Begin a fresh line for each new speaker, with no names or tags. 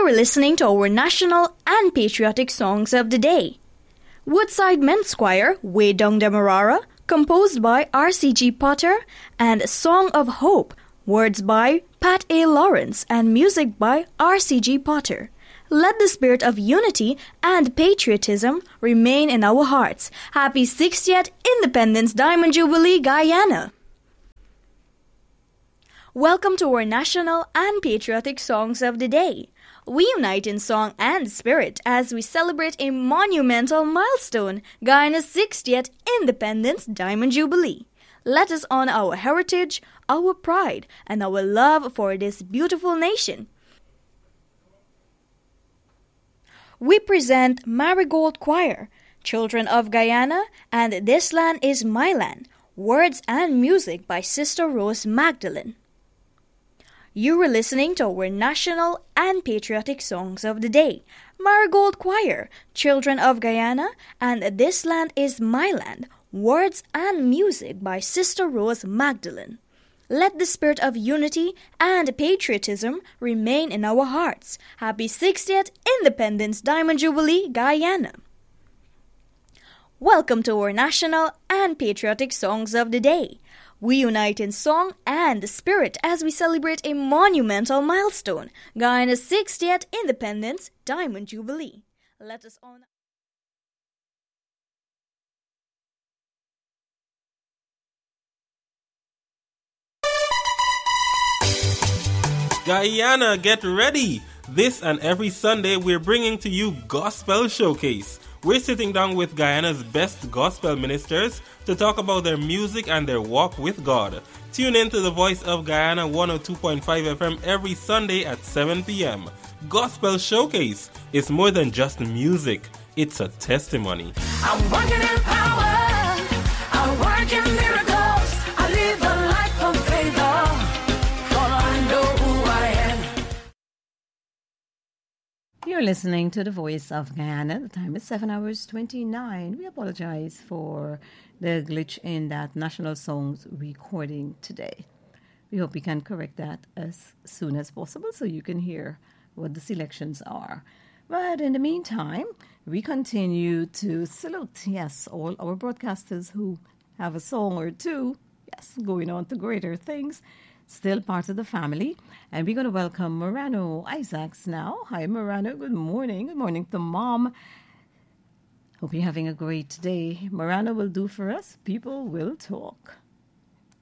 You are listening to our national and patriotic songs of the day. Woodside Men's Choir, Way Down Demerara, composed by R.C.G. Potter, and Song of Hope, words by Pat A. Lawrence and music by R.C.G. Potter. Let the spirit of unity and patriotism remain in our hearts. Happy 60th Independence Diamond Jubilee, Guyana! Welcome to our national and patriotic songs of the day. We unite in song and spirit as we celebrate a monumental milestone, Guyana's 60th Independence Diamond Jubilee. Let us honor our heritage, our pride, and our love for this beautiful nation. We present Marigold Choir, Children of Guyana, and This Land is My Land, words and music by Sister Rose Magdalene. You were listening to our national and patriotic songs of the day. Marigold Choir, Children of Guyana, and This Land is My Land, words and music by Sister Rose Magdalene. Let the spirit of unity and patriotism remain in our hearts. Happy 60th Independence Diamond Jubilee, Guyana! Welcome to our national and patriotic songs of the day. We unite in song and spirit as we celebrate a monumental milestone, Guyana's 60th Independence Diamond Jubilee. Let us honor.
Guyana, get ready! This and every Sunday we're bringing to you Gospel Showcase. We're sitting down with Guyana's best gospel ministers to talk about their music and their walk with God. Tune in to the Voice of Guyana 102.5 FM every Sunday at 7 p.m. Gospel Showcase is more than just music. It's a testimony.
I'm walking in power. I work in miracles. I live a life of favor. For I know who I am.
You're listening to the Voice of Guyana. The time is 7 hours 29. We apologize for the glitch in that national songs recording today. We hope we can correct that as soon as possible so you can hear what the selections are. But in the meantime, we continue to salute, yes, all our broadcasters who have a song or two, yes, going on to greater things. Still part of the family. And we're going to welcome Morano Isaacs now. Hi, Morano. Good morning. Good morning to Mom. Hope you're having a great day. Morano will do for us. People will talk.